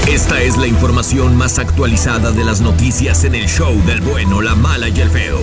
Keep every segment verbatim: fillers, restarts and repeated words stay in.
Esta es la información más actualizada de las noticias en el show del bueno, la mala y el feo.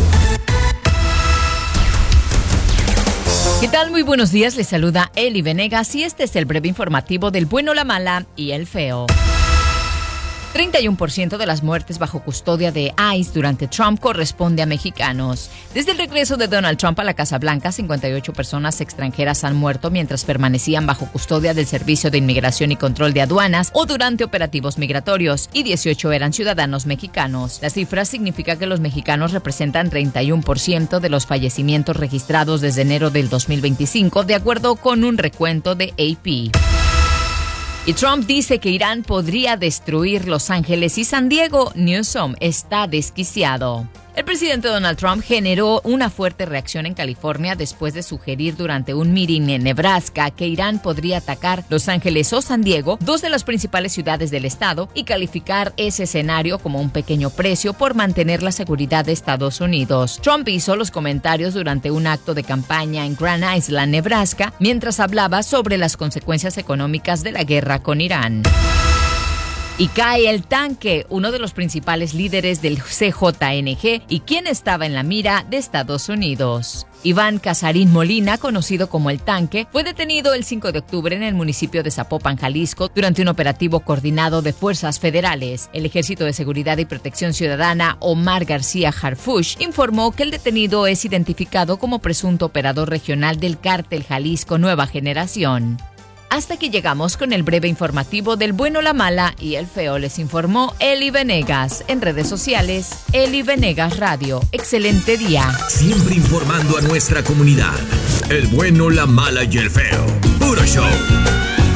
¿Qué tal? Muy buenos días, les saluda Eli Venegas y este es el breve informativo del bueno, la mala y el feo. treinta y uno por ciento de las muertes bajo custodia de ICE durante Trump corresponde a mexicanos. Desde el regreso de Donald Trump a la Casa Blanca, cincuenta y ocho personas extranjeras han muerto mientras permanecían bajo custodia del Servicio de Inmigración y Control de Aduanas o durante operativos migratorios, y dieciocho eran ciudadanos mexicanos. La cifra significa que los mexicanos representan treinta y uno por ciento de los fallecimientos registrados desde enero del dos mil veinticinco, de acuerdo con un recuento de A P. Y Trump dice que Irán podría destruir Los Ángeles y San Diego. Newsom está desquiciado. El presidente Donald Trump generó una fuerte reacción en California después de sugerir durante un meeting en Nebraska que Irán podría atacar Los Ángeles o San Diego, dos de las principales ciudades del estado, y calificar ese escenario como un pequeño precio por mantener la seguridad de Estados Unidos. Trump hizo los comentarios durante un acto de campaña en Grand Island, Nebraska, mientras hablaba sobre las consecuencias económicas de la guerra con Irán. Y cae el tanque, uno de los principales líderes del C J N G y quien estaba en la mira de Estados Unidos. Iván Casarín Molina, conocido como El Tanque, fue detenido el cinco de octubre en el municipio de Zapopan, Jalisco, durante un operativo coordinado de fuerzas federales. El Ejército de Seguridad y Protección Ciudadana, Omar García Harfuch, informó que el detenido es identificado como presunto operador regional del cártel Jalisco Nueva Generación. Hasta aquí llegamos con el breve informativo del bueno, la mala y el feo. Les informó Eli Venegas. En redes sociales, Eli Venegas Radio. Excelente día. Siempre informando a nuestra comunidad. El bueno, la mala y el feo. Puro show.